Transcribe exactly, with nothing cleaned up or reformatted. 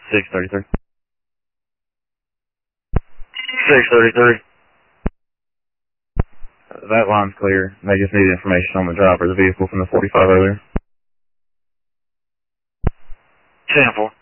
six thirty-three. six thirty-three. That line's clear. They just need information on the driver of the vehicle from the forty-five earlier. ten four.